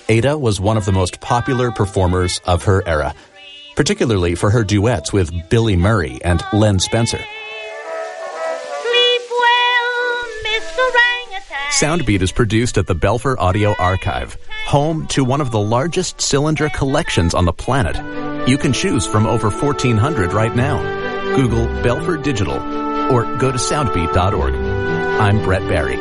Ada was one of the most popular performers of her era, particularly for her duets with Billy Murray and Len Spencer. Sleep well, Mr. Orangutan. Soundbeat is produced at the Belfer Audio Archive, home to one of the largest cylinder collections on the planet. You can choose from over 1,400 right now. Google Belfer Digital or go to soundbeat.org. I'm Brett Barry.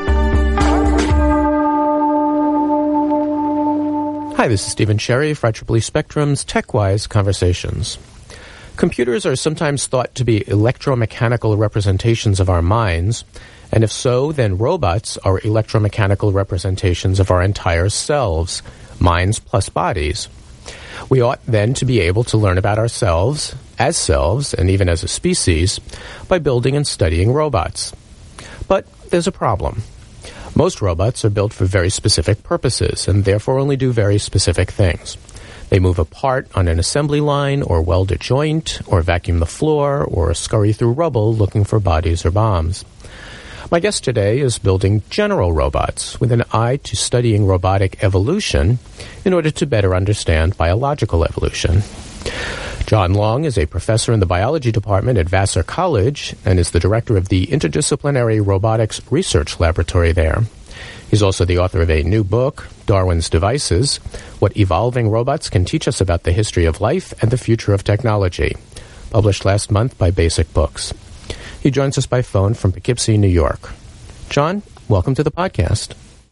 Hi, this is Stephen Sherry for IEEE Spectrum's TechWise Conversations. Computers are sometimes thought to be electromechanical representations of our minds, and if so, then robots are electromechanical representations of our entire selves, minds plus bodies. We ought then to be able to learn about ourselves, as selves, and even as a species, by building and studying robots. But there's a problem. Most robots are built for very specific purposes and therefore only do very specific things. They move a part on an assembly line or weld a joint or vacuum the floor or scurry through rubble looking for bodies or bombs. My guest today is building general robots with an eye to studying robotic evolution in order to better understand biological evolution. John Long is a professor in the biology department at Vassar College and is the director of the Interdisciplinary Robotics Research Laboratory there. He's also the author of a new book, Darwin's Devices, What Evolving Robots Can Teach Us About the History of Life and the Future of Technology, published last month by Basic Books. He joins us by phone from Poughkeepsie, New York. John, welcome to the podcast.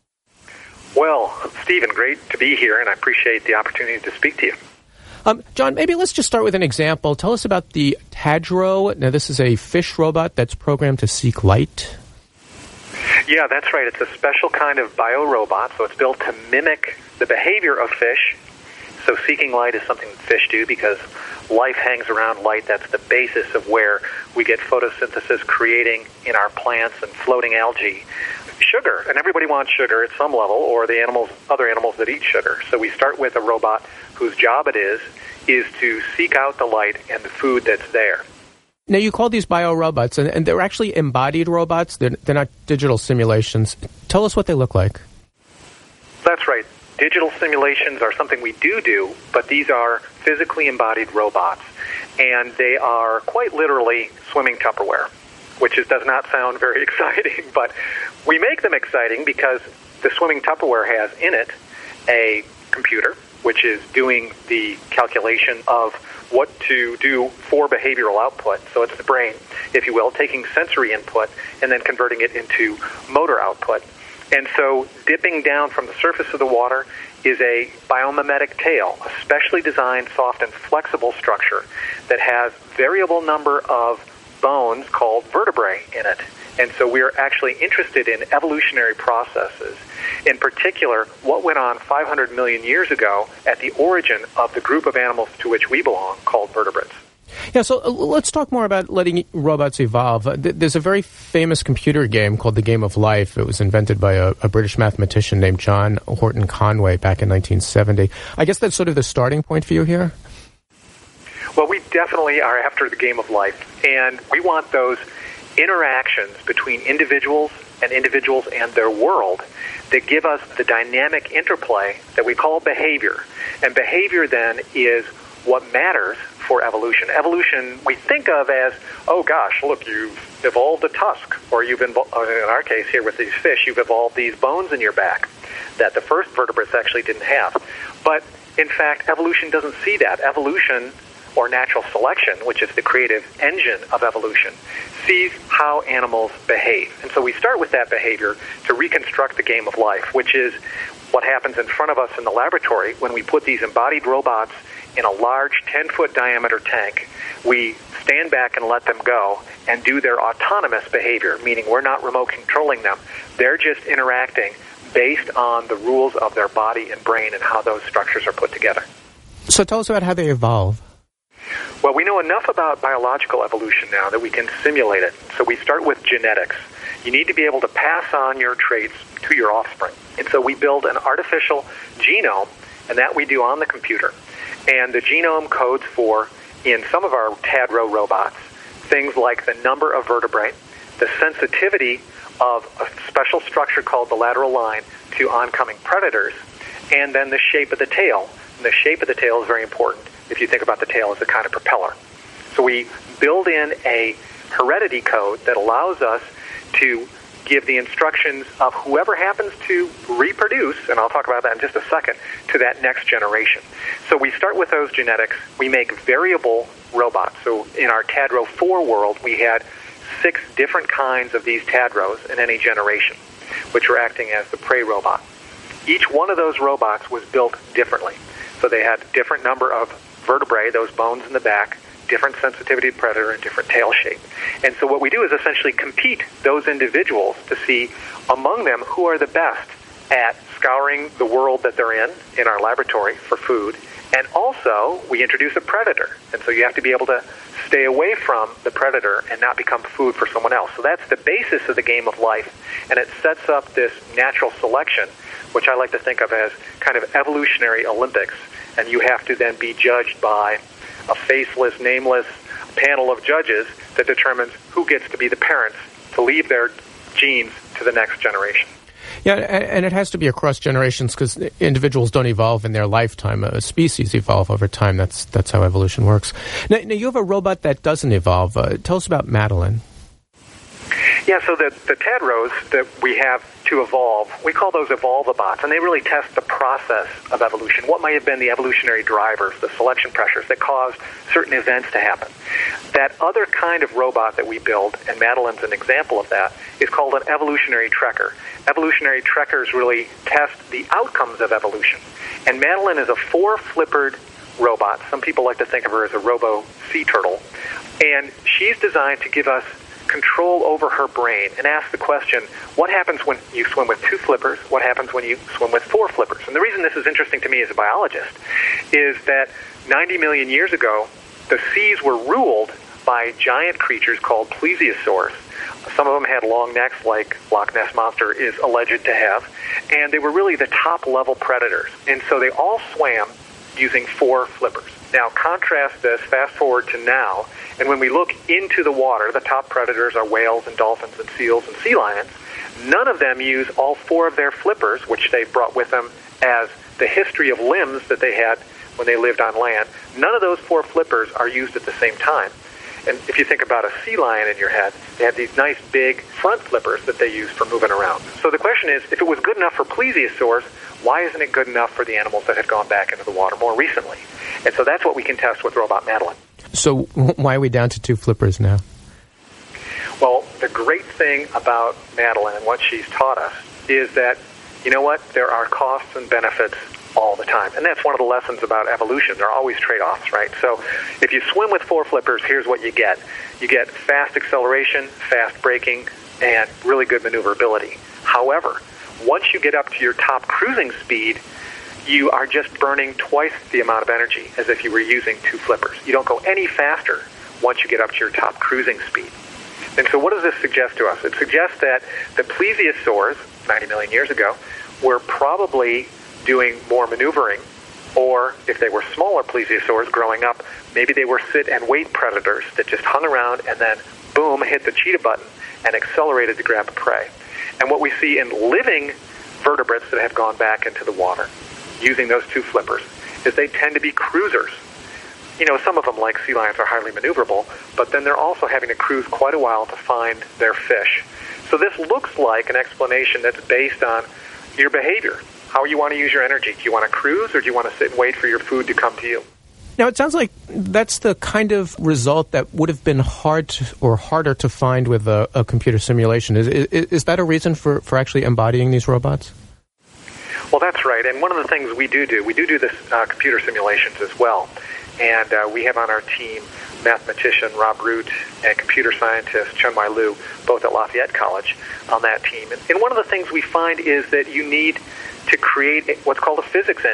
Well, Stephen, great to be here, and I appreciate the opportunity to speak to you. John, maybe let's just start with an example. Tell us about the Tadro. Now, this is a fish robot that's programmed to seek light. Yeah, that's right. It's a special kind of biorobot, so it's built to mimic the behavior of fish. So seeking light is something that fish do because life hangs around light. That's the basis of where we get photosynthesis creating in our plants and floating algae. Sugar, and everybody wants sugar at some level, or the other animals that eat sugar. So we start with a robot whose job it is to seek out the light and the food that's there. Now, you call these biorobots, and they're actually embodied robots. They're not digital simulations. Tell us what they look like. That's right. Digital simulations are something we do, but these are physically embodied robots, and they are quite literally swimming Tupperware, which does not sound very exciting, but we make them exciting because the swimming Tupperware has in it a computer, which is doing the calculation of what to do for behavioral output. So it's the brain, if you will, taking sensory input and then converting it into motor output. And so dipping down from the surface of the water is a biomimetic tail, a specially designed, soft, and flexible structure that has variable number of bones called vertebrae in it. And so we are actually interested in evolutionary processes. In particular, what went on 500 million years ago at the origin of the group of animals to which we belong, called vertebrates. Yeah, so let's talk more about letting robots evolve. There's a very famous computer game called The Game of Life. It was invented by a British mathematician named John Horton Conway back in 1970. I guess that's sort of the starting point for you here? Well, we definitely are after the game of life, and we want those interactions between individuals and their world that give us the dynamic interplay that we call behavior. And behavior then is what matters for evolution. Evolution we think of as, oh gosh, look, you've evolved a tusk, or in our case here with these fish, you've evolved these bones in your back that the first vertebrates actually didn't have. But in fact, evolution doesn't see that. Evolution, or natural selection, which is the creative engine of evolution, sees how animals behave. And so we start with that behavior to reconstruct the game of life, which is what happens in front of us in the laboratory when we put these embodied robots in a large 10-foot diameter tank. We stand back and let them go and do their autonomous behavior, meaning we're not remote controlling them. They're just interacting based on the rules of their body and brain and how those structures are put together. So tell us about how they evolve. Well, we know enough about biological evolution now that we can simulate it. So we start with genetics. You need to be able to pass on your traits to your offspring. And so we build an artificial genome, and that we do on the computer. And the genome codes for, in some of our Tadro robots, things like the number of vertebrae, the sensitivity of a special structure called the lateral line to oncoming predators, and then the shape of the tail. And the shape of the tail is very important if you think about the tail as a kind of propeller. So we build in a heredity code that allows us to give the instructions of whoever happens to reproduce, and I'll talk about that in just a second, to that next generation. So we start with those genetics. We make variable robots. So in our Tadro 4 world, we had 6 different kinds of these Tadros in any generation, which were acting as the prey robot. Each one of those robots was built differently. So they had different number of vertebrae, those bones in the back, different sensitivity to predator, and different tail shape. And so what we do is essentially compete those individuals to see among them who are the best at scouring the world that they're in our laboratory for food. And also, we introduce a predator. And so you have to be able to stay away from the predator and not become food for someone else. So that's the basis of the game of life. And it sets up this natural selection, which I like to think of as kind of evolutionary Olympics. And you have to then be judged by a faceless, nameless panel of judges that determines who gets to be the parents to leave their genes to the next generation. Yeah, and it has to be across generations because individuals don't evolve in their lifetime. Species evolve over time. That's how evolution works. Now, you have a robot that doesn't evolve. Tell us about Madeline. Yeah, so the Tadros that we have to evolve, we call those Evolvabots, and they really test the process of evolution. What might have been the evolutionary drivers, the selection pressures that caused certain events to happen. That other kind of robot that we build, and Madeline's an example of that, is called an evolutionary trekker. Evolutionary trekkers really test the outcomes of evolution. And Madeline is a 4-flippered robot. Some people like to think of her as a robo-sea turtle. And she's designed to give us control over her brain and ask the question, what happens when you swim with 2 flippers? What happens when you swim with 4 flippers? And the reason this is interesting to me as a biologist is that 90 million years ago, the seas were ruled by giant creatures called plesiosaurs. Some of them had long necks like Loch Ness Monster is alleged to have, and they were really the top-level predators. And so they all swam using 4 flippers. Now, contrast this, fast forward to now, and when we look into the water, the top predators are whales and dolphins and seals and sea lions. None of them use all 4 of their flippers, which they've brought with them as the history of limbs that they had when they lived on land. None of those 4 flippers are used at the same time. And if you think about a sea lion in your head, they have these nice big front flippers that they use for moving around. So the question is, if it was good enough for plesiosaurs, why isn't it good enough for the animals that have gone back into the water more recently? And so that's what we can test with Robot Madeline. So why are we down to 2 flippers now? Well, the great thing about Madeline and what she's taught us is that, you know what, there are costs and benefits all the time. And that's one of the lessons about evolution. There are always trade-offs, right? So if you swim with 4 flippers, here's what you get. You get fast acceleration, fast braking, and really good maneuverability. However, once you get up to your top cruising speed, you are just burning twice the amount of energy as if you were using 2 flippers. You don't go any faster once you get up to your top cruising speed. And so what does this suggest to us? It suggests that the plesiosaurs, 90 million years ago, were probably doing more maneuvering, or if they were smaller plesiosaurs growing up, maybe they were sit-and-wait predators that just hung around and then, boom, hit the cheetah button and accelerated to grab a prey. And what we see in living vertebrates that have gone back into the water using those 2 flippers is they tend to be cruisers. You know, some of them, like sea lions, are highly maneuverable, but then they're also having to cruise quite a while to find their fish. So this looks like an explanation that's based on your behavior, how you want to use your energy. Do you want to cruise, or do you want to sit and wait for your food to come to you? Now, it sounds like that's the kind of result that would have been harder to find with a computer simulation. Is that a reason for actually embodying these robots? Well, that's right. And one of the things we do this computer simulations as well. And we have on our team mathematician Rob Root and computer scientist Chunwai Liu, both at Lafayette College, on that team. And one of the things we find is that you need to create what's called a physics engine.